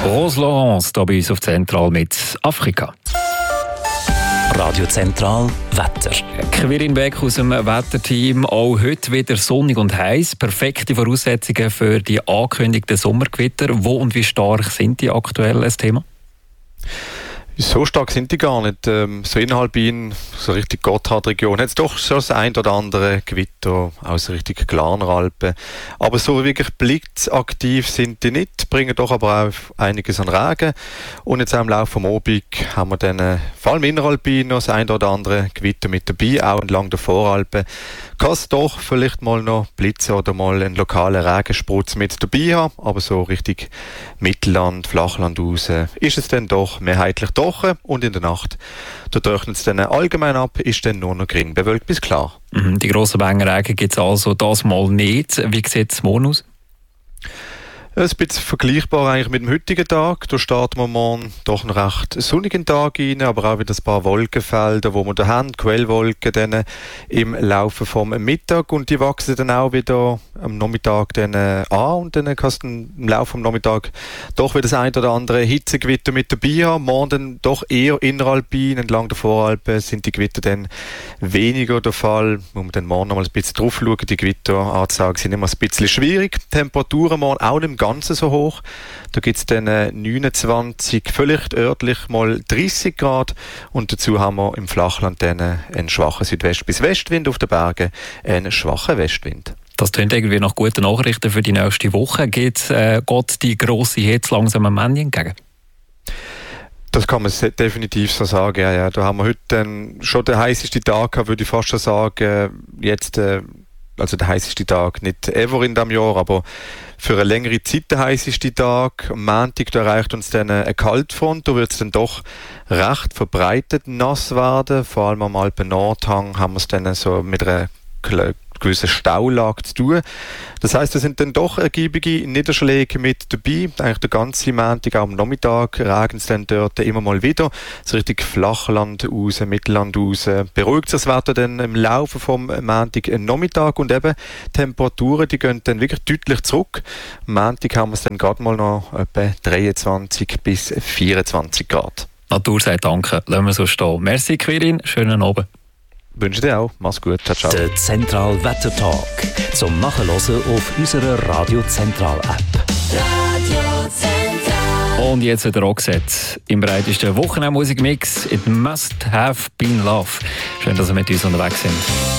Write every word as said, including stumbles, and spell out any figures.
Rose Laurence hier bei uns auf Zentral mit Afrika. Radio Zentral Wetter. Quirin Beck aus dem Wetterteam. Auch heute wieder sonnig und heiß. Perfekte Voraussetzungen für die angekündigten Sommergewitter. Wo und wie stark sind die aktuell ein Thema? So stark sind die gar nicht. Ähm, so innerhalb in so richtig Gotthardregion hat es doch schon das ein oder andere Gewitter aus richtig Glarner Alpen. Aber so wirklich blitzaktiv sind die nicht, bringen doch aber auch einiges an Regen. Und jetzt auch im Laufe des Abends haben wir dann, äh, vor allem innerhalb noch das ein oder andere Gewitter mit dabei, auch entlang der Voralpen. Kann es doch vielleicht mal noch Blitze oder mal einen lokalen Regensprutz mit dabei haben, aber so richtig Mittelland, Flachland raus ist es dann doch mehrheitlich trocken und in der Nacht, da trocknet es dann allgemein ab, ist dann nur noch gering bewölkt bis klar. Mhm, die grossen Mengen Regen gibt es also das mal nicht. Wie sieht es morgen aus? Ein bisschen vergleichbar eigentlich mit dem heutigen Tag. Da starten wir morgen doch einen recht sonnigen Tag rein, aber auch wieder ein paar Wolkenfelder, wo wir da haben, Quellwolken dann im Laufe vom Mittag, und die wachsen dann auch wieder am Nachmittag dann an, und dann kannst du im Laufe des Nachmittags doch wieder das ein oder andere Hitzegewitter mit dabei haben. Morgen dann doch eher inneralpin, entlang der Voralpen sind die Gewitter dann weniger der Fall. Muss man dann morgen noch mal ein bisschen drauf schauen. Die Gewitteransagen sind immer ein bisschen schwierig. Die Temperaturen morgen auch nicht Ganze so hoch. Da gibt es dann neunundzwanzig, vielleicht örtlich mal dreißig Grad, und dazu haben wir im Flachland dann einen schwachen Südwest- bis Westwind, auf den Bergen einen schwachen Westwind. Das klingt irgendwie nach guten Nachrichten für die nächste Woche. Geht, äh, geht die grosse Hitze langsam am Ende entgegen? Das kann man definitiv so sagen. Ja, ja. Da haben wir heute dann schon den heißesten Tag gehabt, würde ich fast schon sagen. Jetzt, äh, also der heißeste Tag, nicht ever in diesem Jahr, aber für eine längere Zeit der heißeste Tag. Am Montag da erreicht uns dann eine Kaltfront, da wird es dann doch recht verbreitet nass werden. Vor allem am Alpen-Nordhang haben wir es dann so mit einer gewissen Staulage zu tun. Das heisst, es sind dann doch ergiebige Niederschläge mit dabei. Eigentlich der ganze Montag, auch am Nachmittag, regnet es dann dort immer mal wieder. So richtig Flachland raus, Mittelland raus. Beruhigt sich das Wetter dann im Laufe vom Montag Nachmittag, und eben Temperaturen, die gehen dann wirklich deutlich zurück. Am Montag haben wir es dann gerade mal noch etwa dreiundzwanzig bis vierundzwanzig Grad. Natur sagt Danke, lassen wir so stehen. Merci Quirin, schönen Abend. Wünsche dir auch. Mach's gut. Ciao, ciao. Der Zentral Wetter Talk. Zum Nachhören auf unserer Radio Zentral App. Radio Zentral. Und jetzt der Roxette im breitesten Wochenendmusikmix. It must have been love. Schön, dass ihr mit uns unterwegs sind.